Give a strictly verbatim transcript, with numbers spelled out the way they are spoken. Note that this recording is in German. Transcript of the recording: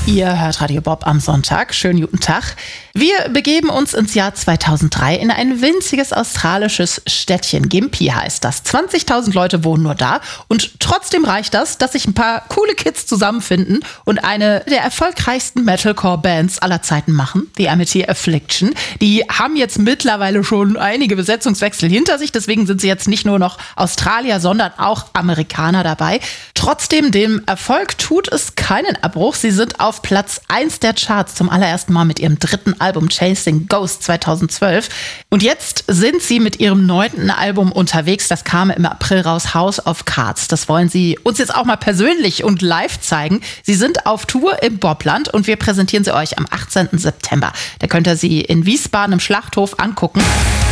Ihr hört Radio Bob am Sonntag. Schönen guten Tag. Wir begeben uns ins Jahr zweitausenddrei in ein winziges australisches Städtchen. Gympie heißt das. zwanzigtausend Leute wohnen nur da und trotzdem reicht das, dass sich ein paar coole Kids zusammenfinden und eine der erfolgreichsten Metalcore-Bands aller Zeiten machen, The Amity Affliction. Die haben jetzt mittlerweile schon einige Besetzungswechsel hinter sich, deswegen sind sie jetzt nicht nur noch Australier, sondern auch Amerikaner dabei. Trotzdem, dem Erfolg tut es keinen Abbruch. Sie sind auf Platz eins der Charts zum allerersten Mal mit ihrem dritten Album Chasing Ghosts zweitausendzwölf. Und jetzt sind sie mit ihrem neunten Album unterwegs. Das kam im April raus, House of Cards. Das wollen sie uns jetzt auch mal persönlich und live zeigen. Sie sind auf Tour im Bobland und wir präsentieren sie euch am achtzehnten September. Da könnt ihr sie in Wiesbaden im Schlachthof angucken.